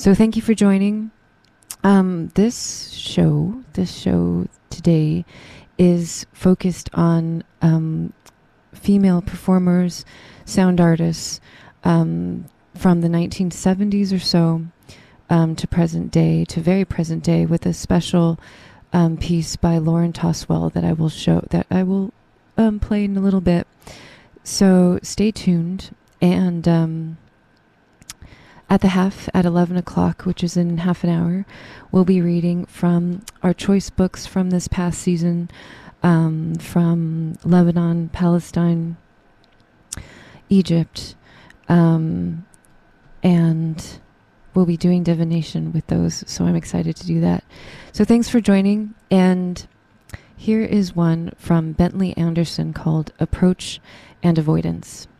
So thank you for joining. This show today is focused on female performers, sound artists from the 1970s or so to present day, to very present day, with a special piece by Lauren Toswell that I will play in a little bit. So stay tuned, and at 11 o'clock, which is in half an hour, we'll be reading from our choice books from this past season, from Lebanon, Palestine, Egypt, and we'll be doing divination with those, so I'm excited to do that. So thanks for joining, and here is one from Bentley Anderson called Approach and Avoidance.